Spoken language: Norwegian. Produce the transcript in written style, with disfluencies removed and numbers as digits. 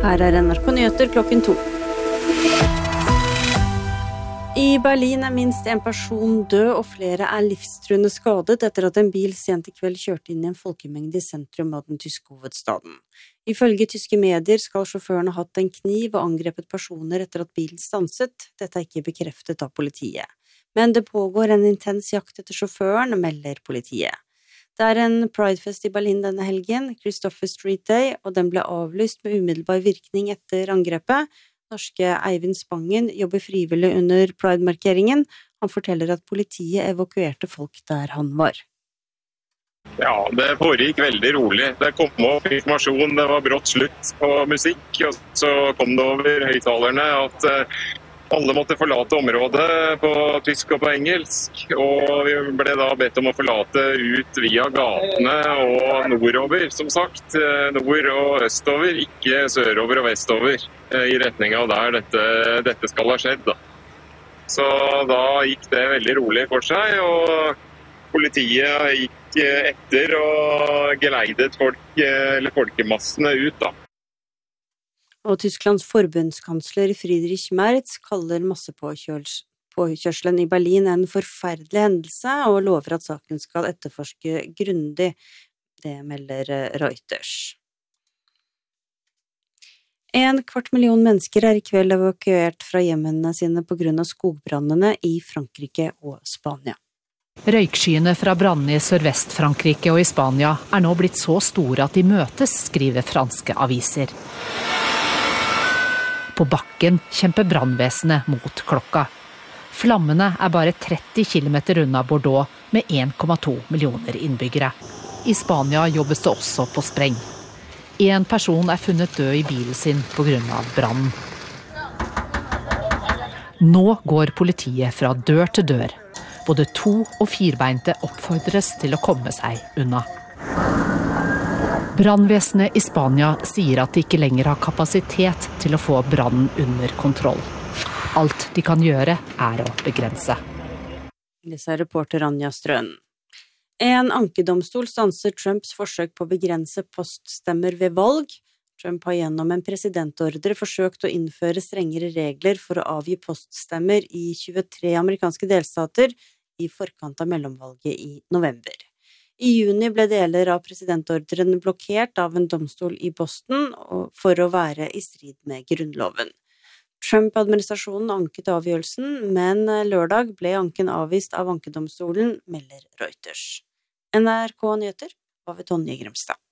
Her NRK Nyheter klokken 2. I Berlin minst en person død, og flere livstruende skadet etter at en bil sent i kveld kjørte inn i en folkemengde i sentrum av den tyske hovedstaden. Ifølge tyske medier skal sjåføren ha hatt en kniv og angrepet personer etter at bilen stanset. Dette ikke bekreftet av politiet. Men det pågår en intens jakt etter sjåføren, melder politiet. Det en Pridefest i Berlin denne helgen, Christopher Street Day, og den ble avlyst med umiddelbar virkning etter angrepet. Norske Eivind Spangen jobber frivillig under Pride-markeringen. Han forteller at politiet evakuerte folk der han var. Ja, det foregikk veldig rolig. Det kom opp informasjon, det var brått slutt på musikk, og så kom det over høyttalerne at alle måtte forlate området på tysk og på engelsk, og vi ble da bedt om å forlate ut via gatene og nordover, som sagt. Nord- og østover, ikke sørover og vestover, i retning av der dette skal ha skjedd. Da. Så da gikk det veldig rolig for seg, og politiet gikk etter og geleidet folkemassene ut da. Og Tysklands forbundskansler Friedrich Merz kaller massepåkjørselen i Berlin en forferdelig hendelse, og lover at saken skal etterforske grundig. Det melder Reuters. 250 000 mennesker i kveld evakuert fra hjemmene sine på grunn av skogbrannene i Frankrike og Spania. Røykskyene fra brannene i Sørvest-Frankrike og i Spania nå blitt så store at de møtes, skriver franske aviser. På bakken kjemper brannvesenet mot klokka. Flammene bare 30 kilometer unna Bordeaux med 1,2 millioner innbyggere. I Spania jobbes det også på spreng. En person funnet død i bilen sin på grunn av brannen. Nå går politiet fra dør til dør. Både to- og firbeinte oppfordres til å komme seg unna. Brannvesenet i Spania sier at de ikke lenger har kapasitet til å få brannen under kontroll. Alt de kan gjøre å begrense. Det sa reporter Anja Strøen. En ankedomstol stanser Trumps forsøk på å begrense poststemmer ved valg. Trump har gjennom en presidentordre forsøkt å innføre strengere regler for å avgi poststemmer i 23 amerikanske delstater i forkant av mellomvalget i november. I juni ble deler av presidentordren blokkert av en domstol i Boston for å være i strid med grunnloven. Trump-administrasjonen anket avgjørelsen, men lørdag ble anken avvist av ankedomstolen, melder Reuters. NRK Nyheter var ved Tonje Grimstad.